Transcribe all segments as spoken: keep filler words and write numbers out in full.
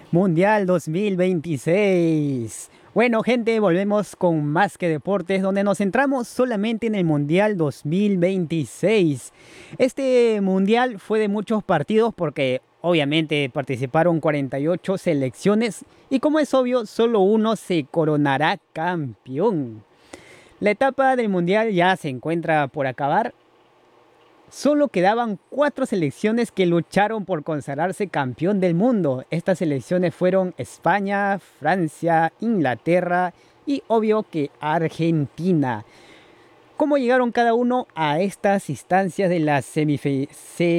Mundial dos mil veintiséis. Bueno, gente, volvemos con Más que Deportes, donde nos centramos solamente en el Mundial dos mil veintiséis. Este Mundial fue de muchos partidos porque obviamente participaron cuarenta y ocho selecciones y, como es obvio, solo uno se coronará campeón. La etapa del Mundial ya se encuentra por acabar. Solo quedaban cuatro selecciones que lucharon por consagrarse campeón del mundo. Estas selecciones fueron España, Francia, Inglaterra y obvio que Argentina. ¿Cómo llegaron cada uno a estas instancias de las semif-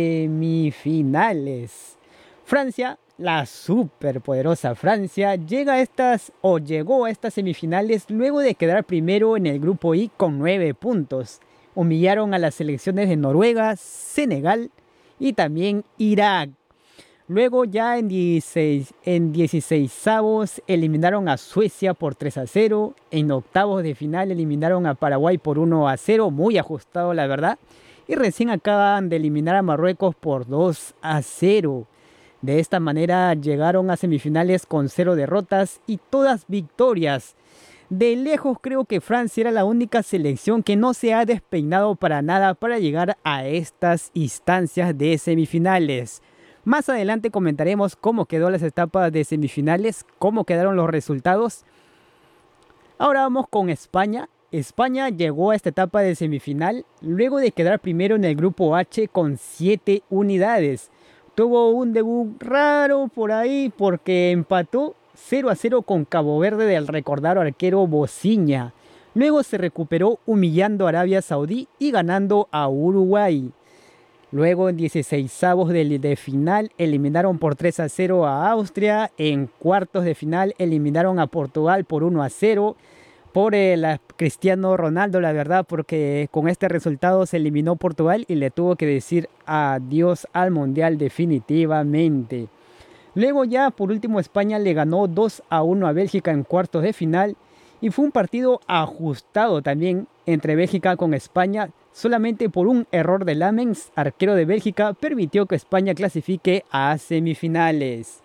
semifinales? Francia, la superpoderosa Francia, llega a estas o llegó a estas semifinales luego de quedar primero en el grupo I con nueve puntos. Humillaron a las selecciones de Noruega, Senegal y también Irak. Luego ya en dieciséis, en dieciseisavos eliminaron a Suecia por tres a cero. En octavos de final eliminaron a Paraguay por uno a cero, muy ajustado la verdad. Y recién acaban de eliminar a Marruecos por dos a cero. De esta manera llegaron a semifinales con cero derrotas y todas victorias. De lejos creo que Francia era la única selección que no se ha despeinado para nada para llegar a estas instancias de semifinales. Más adelante comentaremos cómo quedó las etapas de semifinales, cómo quedaron los resultados. Ahora vamos con España. España llegó a esta etapa de semifinal luego de quedar primero en el grupo H con siete unidades. Tuvo un debut raro por ahí porque empató cero a cero con Cabo Verde del recordado arquero Bociña. Luego se recuperó humillando a Arabia Saudí y ganando a Uruguay. Luego en dieciseisavos de, de final eliminaron por tres a cero a Austria. En cuartos de final eliminaron a Portugal por uno a cero. Por el Cristiano Ronaldo, la verdad, porque con este resultado se eliminó Portugal y le tuvo que decir adiós al Mundial definitivamente. Luego ya por último España le ganó dos a uno a Bélgica en cuartos de final y fue un partido ajustado también entre Bélgica con España. Solamente por un error de Lamens, arquero de Bélgica, permitió que España clasifique a semifinales.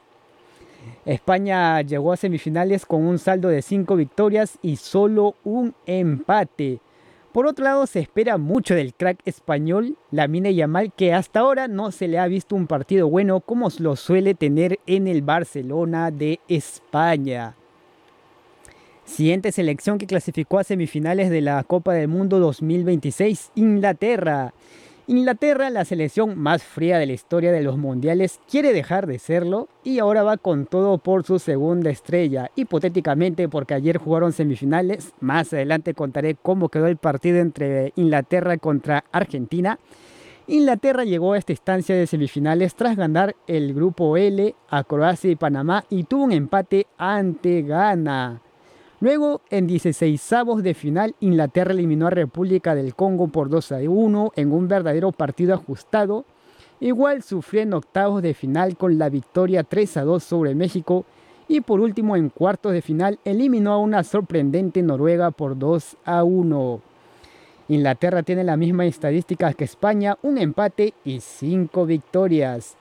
España llegó a semifinales con un saldo de cinco victorias y solo un empate. Por otro lado, se espera mucho del crack español Lamine Yamal, que hasta ahora no se le ha visto un partido bueno como lo suele tener en el Barcelona de España. Siguiente selección que clasificó a semifinales de la Copa del Mundo dos mil veintiséis, Inglaterra. Inglaterra, la selección más fría de la historia de los mundiales, quiere dejar de serlo y ahora va con todo por su segunda estrella. Hipotéticamente, porque ayer jugaron semifinales, más adelante contaré cómo quedó el partido entre Inglaterra contra Argentina. Inglaterra llegó a esta instancia de semifinales tras ganar el grupo L a Croacia y Panamá y tuvo un empate ante Ghana. Luego, en dieciseisavos de final, Inglaterra eliminó a República del Congo por dos a uno en un verdadero partido ajustado. Igual sufrió en octavos de final con la victoria tres a dos sobre México. Y por último, en cuartos de final, eliminó a una sorprendente Noruega por dos a uno. Inglaterra tiene las mismas estadísticas que España, un empate y cinco victorias.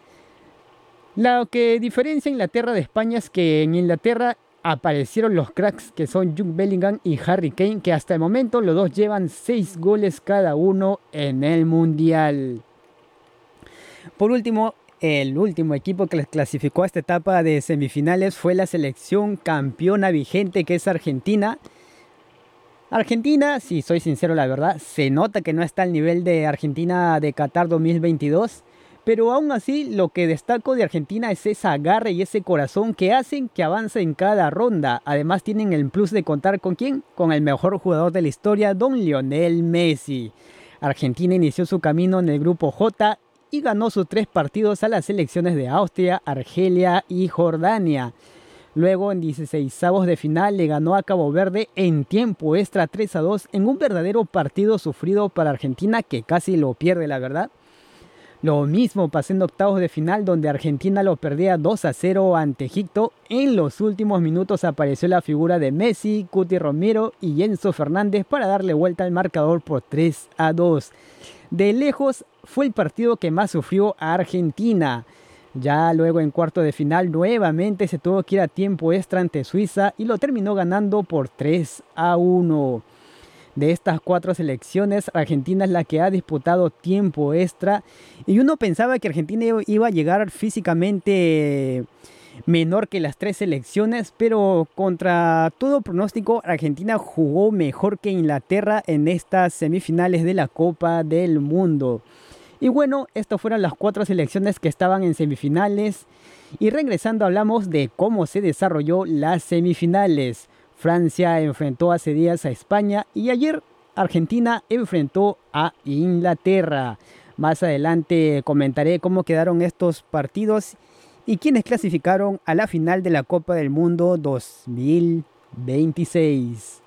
Lo que diferencia a Inglaterra de España es que en Inglaterra aparecieron los cracks que son Jude Bellingham y Harry Kane, que hasta el momento los dos llevan seis goles cada uno en el Mundial. Por último, el último equipo que clasificó a esta etapa de semifinales fue la selección campeona vigente, que es Argentina. Argentina, si soy sincero la verdad, se nota que no está al nivel de Argentina de Qatar dos mil veintidós. Pero aún así, lo que destaco de Argentina es esa agarre y ese corazón que hacen que avance en cada ronda. Además tienen el plus de contar con ¿quién? Con el mejor jugador de la historia, don Lionel Messi. Argentina inició su camino en el grupo J y ganó sus tres partidos a las selecciones de Austria, Argelia y Jordania. Luego en dieciseisavos de final le ganó a Cabo Verde en tiempo extra tres a dos en un verdadero partido sufrido para Argentina, que casi lo pierde la verdad. Lo mismo pasó en octavos de final, donde Argentina lo perdía dos a cero ante Egipto. En los últimos minutos apareció la figura de Messi, Cuti Romero y Enzo Fernández para darle vuelta al marcador por tres a dos. De lejos fue el partido que más sufrió a Argentina. Ya luego en cuarto de final nuevamente se tuvo que ir a tiempo extra ante Suiza y lo terminó ganando por tres a uno. De estas cuatro selecciones, Argentina es la que ha disputado tiempo extra y uno pensaba que Argentina iba iba a llegar físicamente menor que las tres selecciones, pero contra todo pronóstico, Argentina jugó mejor que Inglaterra en estas semifinales de la Copa del Mundo. Y bueno, estas fueron las cuatro selecciones que estaban en semifinales. Y regresando hablamos de cómo se desarrolló las semifinales. Francia enfrentó hace días a España y ayer Argentina enfrentó a Inglaterra. Más adelante comentaré cómo quedaron estos partidos y quiénes clasificaron a la final de la Copa del Mundo dos mil veintiséis.